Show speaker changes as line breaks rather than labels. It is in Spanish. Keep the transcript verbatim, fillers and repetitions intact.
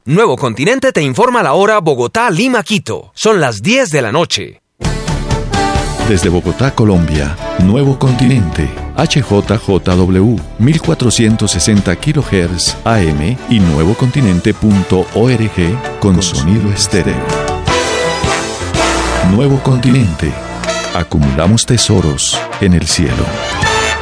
Nuevo Continente te informa la hora Bogotá, Lima, Quito. Son las diez de la noche.
Desde Bogotá, Colombia, Nuevo Continente, H J J W, mil cuatrocientos sesenta kilohertz A M y nuevocontinente punto org con sonido estéreo. Nuevo Continente. Acumulamos tesoros en el cielo.